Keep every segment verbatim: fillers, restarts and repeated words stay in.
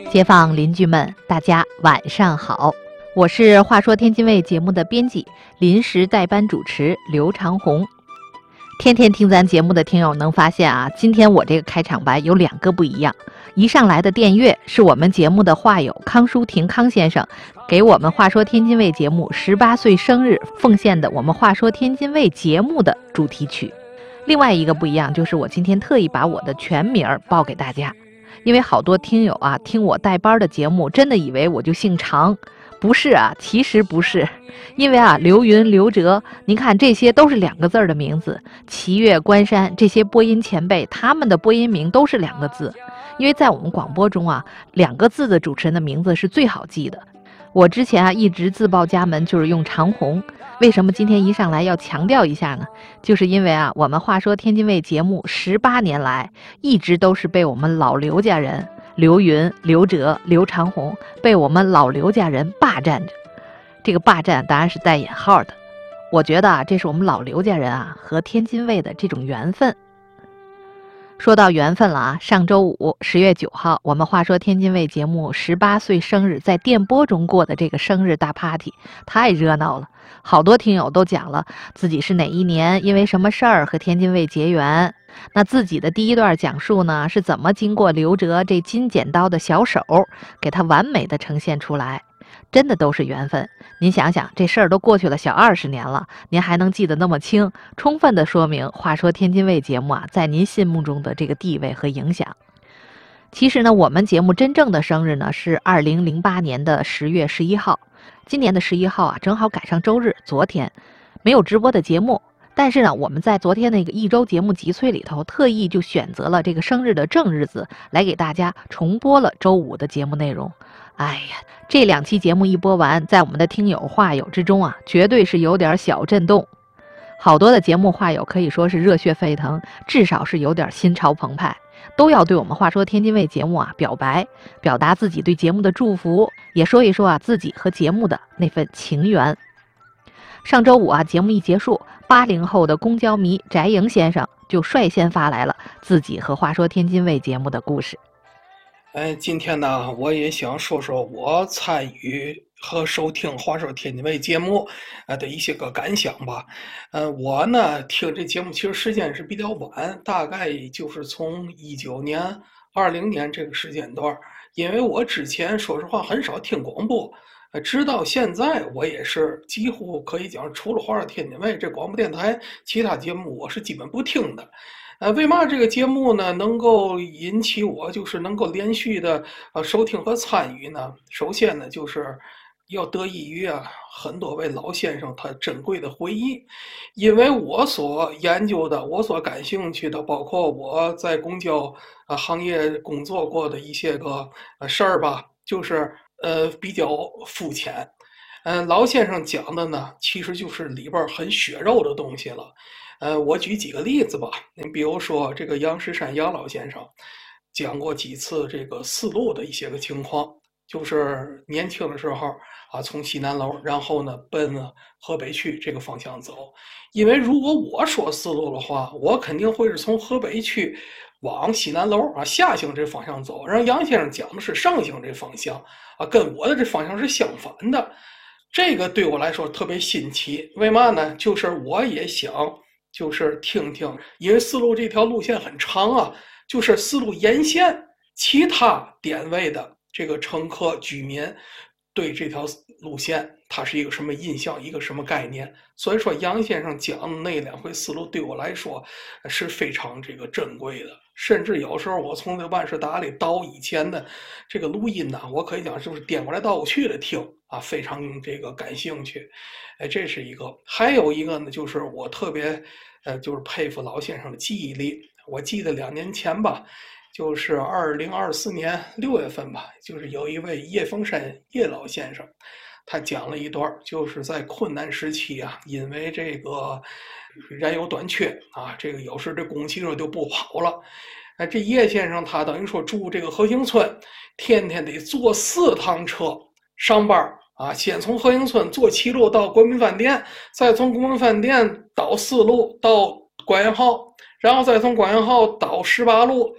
街坊邻居们，大家晚上好，我是话说天津卫节目的编辑，临时代班主持刘长红。天天听咱节目的听友能发现啊，今天我这个开场白有两个不一样。一上来的电乐是我们节目的话友康舒婷康先生给我们话说天津卫节目十八岁生日奉献的我们话说天津卫节目的主题曲。另外一个不一样就是我今天特意把我的全名报给大家，因为好多听友啊听我带班的节目真的以为我就姓常，不是啊，其实不是，因为啊刘云、刘哲，您看这些都是两个字的名字，齐越、关山这些播音前辈他们的播音名都是两个字，因为在我们广播中啊两个字的主持人的名字是最好记的。我之前啊一直自报家门就是用长红，为什么今天一上来要强调一下呢？就是因为啊我们话说天津卫节目十八年来一直都是被我们老刘家人刘云、刘哲、刘长红被我们老刘家人霸占着，这个霸占当然是带引号的。我觉得啊这是我们老刘家人啊和天津卫的这种缘分。说到缘分了啊，上周五十月九号，我们话说天津卫节目十八岁生日在电波中过的这个生日大 party 太热闹了，好多听友都讲了自己是哪一年因为什么事儿和天津卫结缘。那自己的第一段讲述呢，是怎么经过刘哲这金剪刀的小手给他完美的呈现出来，真的都是缘分。您想想这事儿都过去了小二十年了，您还能记得那么清，充分的说明话说天津卫节目啊在您心目中的这个地位和影响。其实呢我们节目真正的生日呢是二零零八年的十月十一号，今年的十一号啊正好赶上周日，昨天没有直播的节目，但是呢我们在昨天那个一周节目集萃里头特意就选择了这个生日的正日子来给大家重播了周五的节目内容。哎呀，这两期节目一播完，在我们的听友话友之中啊绝对是有点小震动，好多的节目话友可以说是热血沸腾，至少是有点心潮澎湃，都要对我们话说天津卫节目啊表白，表达自己对节目的祝福，也说一说啊自己和节目的那份情缘。上周五啊节目一结束，八零后的公交迷翟莹先生就率先发来了自己和话说天津卫节目的故事。 哎，今天呢，我也想说说我参与和收听话说天津卫节目呃的一些个感想吧。呃，我呢听这节目其实时间是比较晚，大概就是从一九年、二零年这个时间段，因为我之前说实话很少听广播，呃，直到现在我也是几乎可以讲，除了话说天津卫这广播电台，其他节目我是基本不听的。呃，为嘛这个节目呢能够引起我就是能够连续的呃收听和参与呢？首先呢，就是要得益于啊很多位老先生他珍贵的回忆，因为我所研究的、我所感兴趣的，包括我在公交啊行业工作过的一些个呃事儿吧，就是呃比较肤浅。嗯，老先生讲的呢，其实就是里边很血肉的东西了。呃，我举几个例子吧。你比如说，这个杨石山杨老先生讲过几次这个四路的一些个情况，就是年轻的时候啊，从西南楼，然后呢奔河北区这个方向走。因为如果我说四路的话，我肯定会是从河北区往西南楼啊下行这方向走，然后杨先生讲的是上行这方向啊，跟我的这方向是相反的。这个对我来说特别新奇，为嘛呢？就是我也想。就是听听，因为四路这条路线很长啊，就是四路沿线其他点位的这个乘客居民对这条路线它是一个什么印象，一个什么概念。所以说杨先生讲的那两回四路对我来说是非常这个珍贵的，甚至有时候我从这万事达里倒以前的这个录音呢，我可以讲就是颠过来倒过去的听啊，非常这个感兴趣。哎，这是一个。还有一个呢，就是我特别呃，就是佩服老先生的记忆力。我记得两年前吧，就是二零二四年六月份吧，就是有一位叶凤山叶老先生，他讲了一段，就是在困难时期啊，因为这个燃油短缺啊，这个有时这公共汽车就不跑了。哎，这叶先生他等于说住这个和兴村，天天得坐四趟车上班。啊，先从和兴村坐七路到国民饭店，再从国民饭店倒四路到关元号，然后再从关元号倒十八路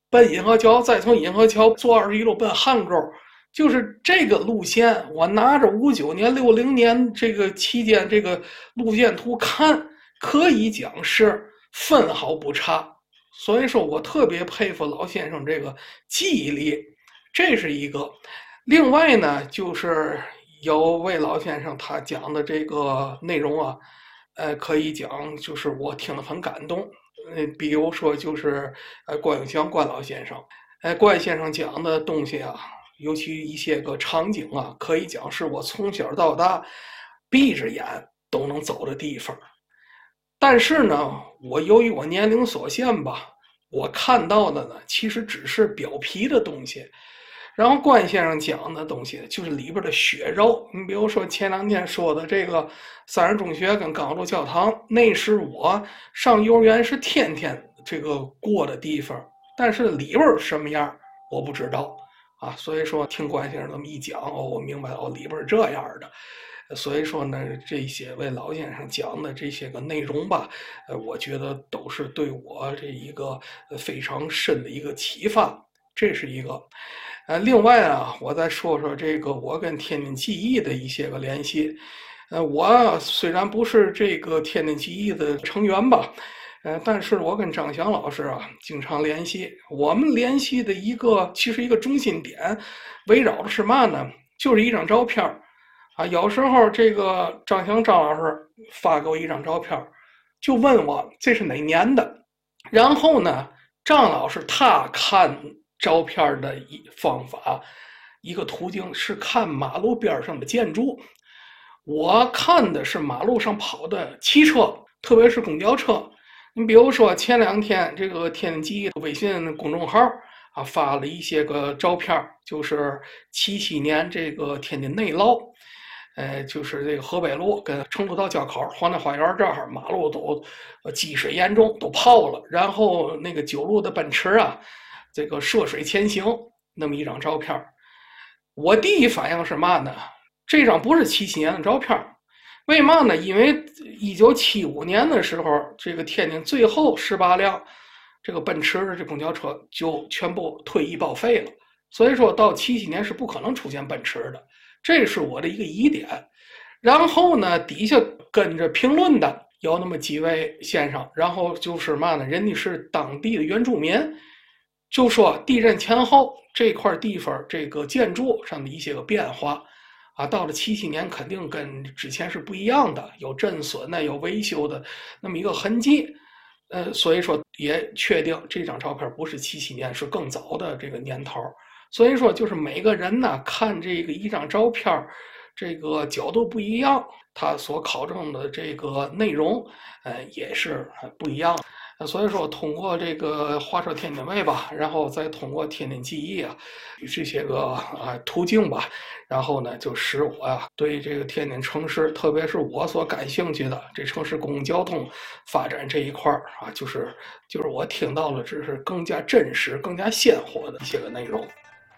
奔银河桥，再从银河桥坐二十一路奔汉沟，就是这个路线。我拿着五九年、六零年这个期间这个路线图看，可以讲是分毫不差。所以说我特别佩服老先生这个记忆力，这是一个。另外呢，就是有位老先生他讲的这个内容啊，呃，可以讲就是我听了很感动。呃，比如说就是呃关永祥关老先生，呃关先生讲的东西啊，尤其一些个场景啊，可以讲是我从小到大闭着眼都能走的地方。但是呢，我由于我年龄所限吧，我看到的呢其实只是表皮的东西。然后关先生讲的东西就是里边的血肉。你比如说前两天说的这个三人中学跟冈路教堂，那是我上幼儿园是天天这个过的地方，但是里边什么样我不知道啊。所以说听关先生这么一讲，哦，我明白哦，里边这样的。所以说呢，这些位老先生讲的这些个内容吧，呃，我觉得都是对我这一个非常深的一个启发，这是一个。呃，另外啊，我再说说这个我跟天津记忆的一些个联系。呃，我虽然不是这个天津记忆的成员吧，呃，但是我跟张翔老师啊经常联系。我们联系的一个其实一个中心点，围绕的是嘛呢？就是一张照片啊。有时候这个张翔张老师发给我一张照片，就问我这是哪年的。然后呢，张老师他看照片的一方法，一个途径是看马路边上的建筑，我看的是马路上跑的汽车，特别是公交车。你比如说前两天这个天津记忆微信公众号啊发了一些个照片，就是七七年这个天津内涝，呃，就是这个河北路跟成都道交口华南花园这儿马路都积水严重，都泡了。然后那个九路的奔驰啊，这个涉水前行，那么一张照片。我第一反应是嘛呢？这张不是七七年的照片。为嘛呢？因为一九七五年的时候，这个天津最后十八辆这个奔驰的这公交车就全部退役报废了，所以说到七七年是不可能出现奔驰的，这是我的一个疑点。然后呢，底下跟着评论的有那么几位先生，然后就是嘛呢，人家是当地的原住民，就说地震前后这块地方这个建筑上的一些个变化啊，到了七七年肯定跟之前是不一样的，有震损呢，有维修的那么一个痕迹。呃，所以说也确定这张照片不是七七年，是更早的这个年头。所以说就是每个人呢看这个一张照片，这个角度不一样，他所考证的这个内容，呃，也是不一样。所以说通过这个话说天津卫吧，然后再通过天津记忆啊这些个啊途径吧，然后呢就使我呀、啊、对这个天津城市，特别是我所感兴趣的这城市公共交通发展这一块啊，就是就是我听到了这是更加真实更加鲜活的一些个内容。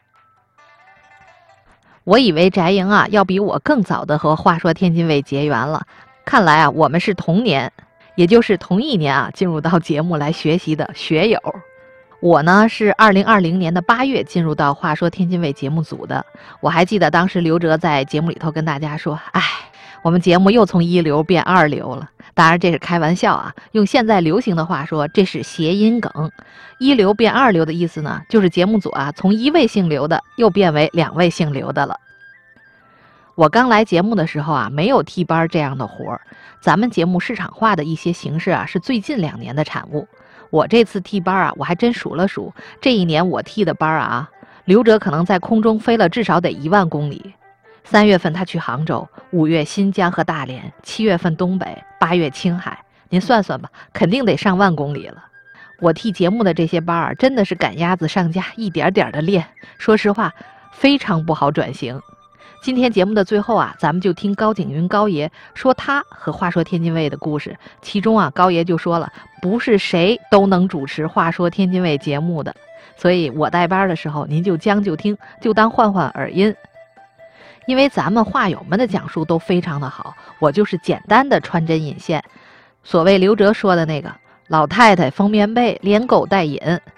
我以为翟莹啊要比我更早的和话说天津卫结缘了，看来啊我们是同年，也就是同一年啊进入到节目来学习的学友。我呢是二零二零年的八月进入到话说天津卫节目组的。我还记得当时刘哲在节目里头跟大家说，哎，我们节目又从一流变二流了。当然这是开玩笑啊，用现在流行的话说，这是谐音梗。一流变二流的意思呢，就是节目组啊从一位姓刘的又变为两位姓刘的了。我刚来节目的时候啊，没有替班这样的活儿。咱们节目市场化的一些形式啊，是最近两年的产物。我这次替班啊，我还真数了数，这一年我替的班啊，刘哲可能在空中飞了至少得一万公里。三月份他去杭州，五月新疆和大连，七月份东北，八月青海，您算算吧，肯定得上万公里了。我替节目的这些班啊，真的是赶鸭子上架，一点点的练。说实话，非常不好转型。今天节目的最后啊，咱们就听高景云高爷说他和话说天津卫的故事。其中啊，高爷就说了，不是谁都能主持话说天津卫节目的，所以我带班的时候，您就将就听，就当换换耳音。因为咱们话友们的讲述都非常的好，我就是简单的穿针引线。所谓刘哲说的那个老太太封棉被，连狗带引，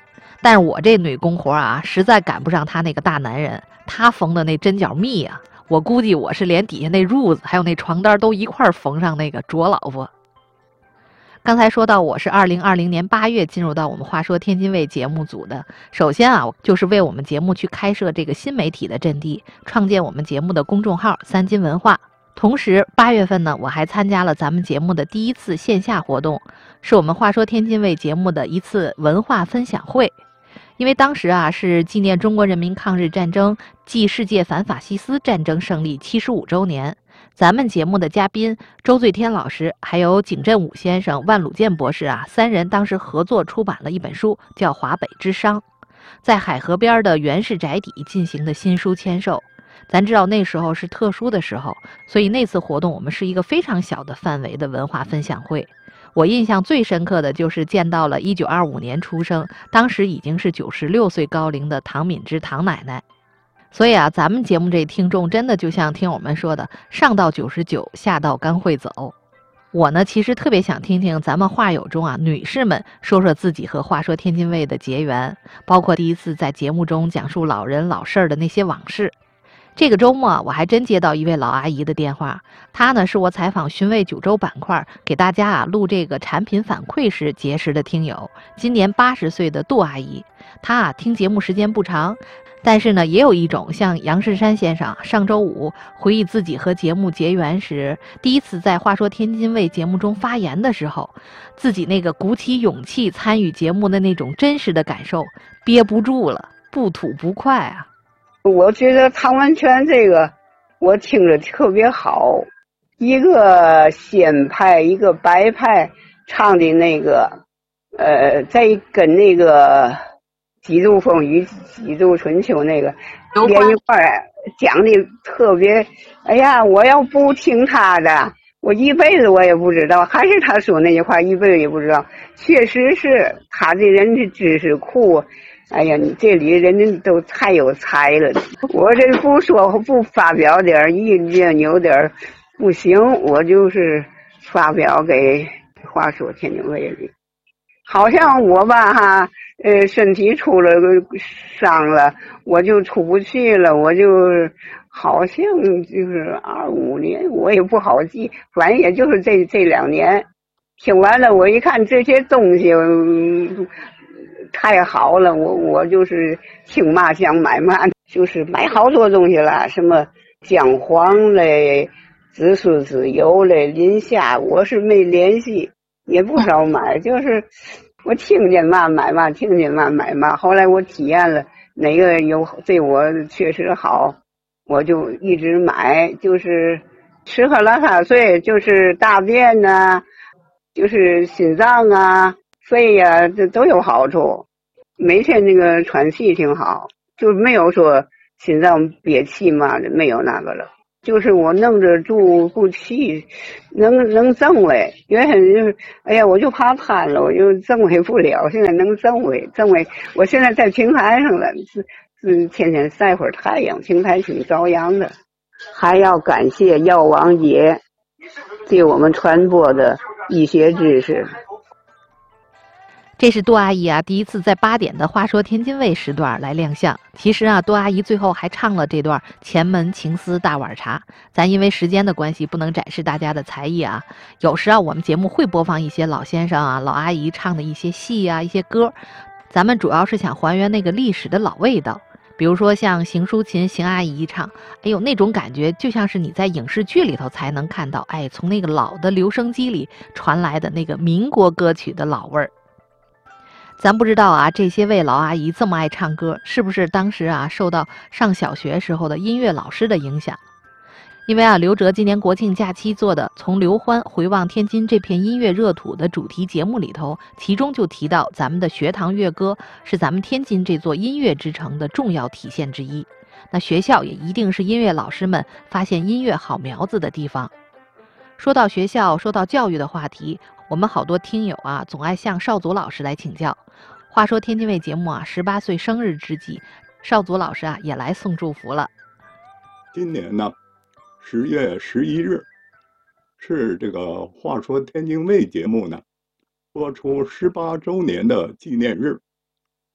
但是我这女工活啊，实在赶不上他那个大男人，他缝的那针脚密啊，我估计我是连底下那褥子还有那床单都一块缝上那个卓老婆。刚才说到我是二零二零年八月进入到我们话说天津卫节目组的，首先啊，就是为我们节目去开设这个新媒体的阵地，创建我们节目的公众号三金文化。同时八月份呢，我还参加了咱们节目的第一次线下活动，是我们话说天津卫节目的一次文化分享会。因为当时啊是纪念中国人民抗日战争暨世界反法西斯战争胜利七十五周年，咱们节目的嘉宾周最天老师还有景振武先生、万鲁健博士啊，三人当时合作出版了一本书，叫《华北之殇》，在海河边的袁氏宅邸进行的新书签售。咱知道那时候是特殊的时候，所以那次活动我们是一个非常小的范围的文化分享会。我印象最深刻的就是见到了一九二五年出生，当时已经是九十六岁高龄的唐敏之唐奶奶。所以啊，咱们节目这听众真的就像听友们说的，上到九十九，下到刚会走。我呢，其实特别想听听咱们话友中啊，女士们说说自己和话说天津卫的结缘，包括第一次在节目中讲述老人老事儿的那些往事。这个周末我还真接到一位老阿姨的电话，她呢是我采访寻味九州板块给大家啊录这个产品反馈时结识的听友，今年八十岁的杜阿姨。她啊听节目时间不长，但是呢也有一种像杨世山先生上周五回忆自己和节目结缘时，第一次在话说天津卫节目中发言的时候，自己那个鼓起勇气参与节目的那种真实的感受，憋不住了，不吐不快啊。 我觉得唐文泉这个我听着特别好，一个仙派一个白派唱的那个呃在跟那个几度风雨几度春秋那个连一块讲的特别，哎呀，我要不听他的我一辈子我也不知道，还是他说那句话一辈子也不知道，确实是他这人的知识库，哎呀，你这里人家都太有才了，我这不说不发表点意见有点不行，我就是发表给话说天津卫里。好像我吧哈，呃，身体出了个伤了，我就出不去了，我就好像就是二五年，我也不好记，反正也就是这这两年。听完了，我一看这些东西。嗯太好了，我我就是听嘛想买嘛，就是买好多东西了，什么姜黄嘞、紫苏籽油嘞、磷虾，我是没联系，也不少买，就是我听见嘛买嘛，听见嘛买嘛。后来我体验了哪个有对我确实好，我就一直买，就是吃喝拉撒睡，就是大便呐、啊，就是心脏啊。肺呀、啊，这都有好处。每天那个喘气挺好，就没有说心脏憋气嘛的，没有那个了。就是我弄着住不气，能能增维。原先就是，哎呀，我就怕瘫了，我就增维不了。现在能增维，增维。我现在在平台上了，是是天天晒会儿太阳，平台挺朝阳的。还要感谢药王爷对我们传播的医学知识。 这是杜阿姨啊第一次在八点的话说天津卫时段来亮相。其实啊，杜阿姨最后还唱了这段前门情思大碗茶，咱因为时间的关系不能展示大家的才艺啊。有时啊，我们节目会播放一些老先生啊、老阿姨唱的一些戏啊、一些歌，咱们主要是想还原那个历史的老味道。比如说像邢淑琴邢阿姨一唱，哎呦，那种感觉就像是你在影视剧里头才能看到，哎，从那个老的留声机里传来的那个民国歌曲的老味儿。咱不知道啊，这些位老阿姨这么爱唱歌，是不是当时啊受到上小学时候的音乐老师的影响？因为啊，刘哲今年国庆假期做的《从刘欢回望天津这片音乐热土》的主题节目里头，其中就提到咱们的学堂乐歌是咱们天津这座音乐之城的重要体现之一。那学校也一定是音乐老师们发现音乐好苗子的地方。说到学校，说到教育的话题，我们好多听友啊，总爱向少祖老师来请教。话说天津卫节目啊，十八岁生日之际，少祖老师啊也来送祝福了。 今年呢，十月十一日是这个话说天津卫节目呢播出十八周年的纪念日。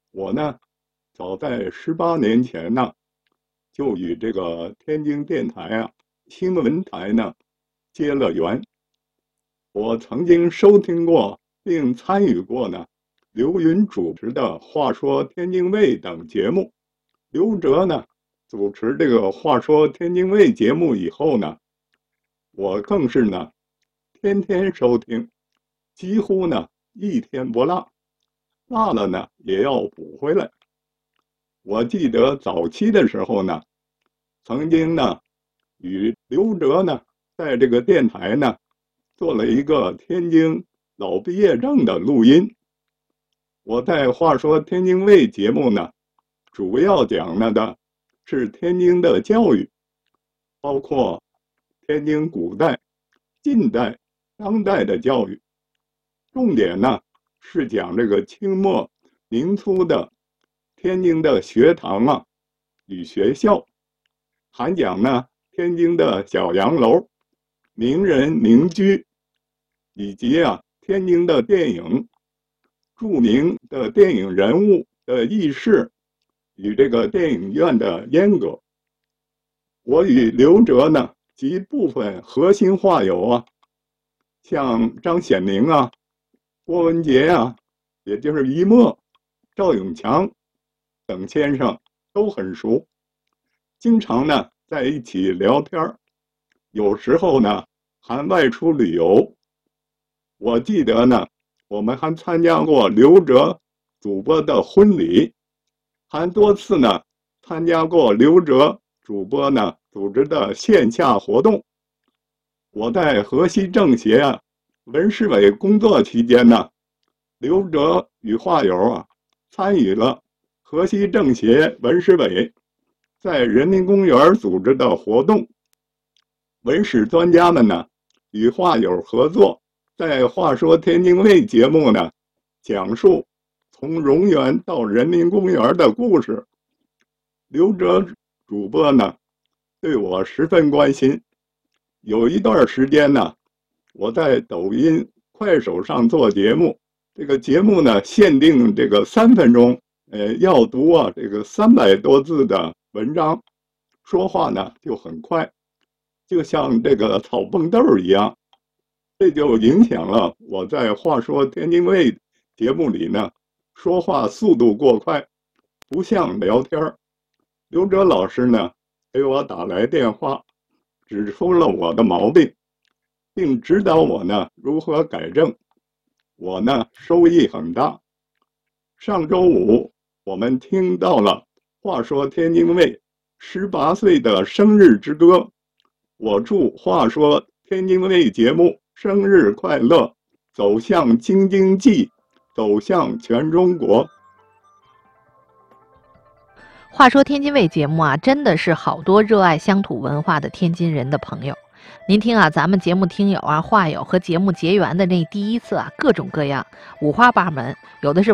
我呢，早在十八年前呢，就与这个天津电台啊、新闻台呢结了缘。我曾经收听过并参与过呢刘云主持的《话说天津卫》等节目。刘哲呢主持这个《话说天津卫》节目以后呢，我更是呢天天收听，几乎呢一天不落，落了呢也要补回来。我记得早期的时候呢，曾经呢与刘哲呢在这个电台呢做了一个天津老毕业证的录音。我在《话说天津卫》节目呢，主要讲了的是天津的教育，包括天津古代、近代、当代的教育。重点呢是讲这个清末明初的天津的学堂啊与学校，还讲呢天津的小洋楼、名人名居，以及啊天津的电影、著名的电影人物的轶事与这个电影院的阉割。我与刘哲呢及部分核心话友啊，像张显明啊、郭文杰啊，也就是一墨、赵永强等先生都很熟，经常呢在一起聊天，有时候呢还外出旅游。我记得呢，我们还参加过刘哲主播的婚礼，还多次呢参加过刘哲主播呢组织的线下活动。我在河西政协啊文史委工作期间呢，刘哲与话友啊参与了河西政协文史委在人民公园组织的活动。文史专家们呢与话友合作，在《话说天津卫》节目呢讲述从荣园到人民公园的故事。刘哲主播呢对我十分关心。有一段时间呢，我在抖音、快手上做节目，这个节目呢限定这个三分钟，呃，要读啊这个三百多字的文章，说话呢就很快，就像这个炒蹦豆一样，这就影响了我在《话说天津卫》节目里呢说话速度过快，不像聊天。刘哲老师呢给我打来电话，指出了我的毛病，并指导我呢如何改正。我呢收益很大。上周五我们听到了话说天津卫十八岁的生日之歌，我祝话说天津卫节目生日快乐，走向京津冀，走向全中国。 话说天津卫节目啊，真的是好多热爱乡土文化的天津人的朋友。您听啊，咱们节目听友啊、话友和节目结缘的那第一次啊，各种各样，五花八门，有的是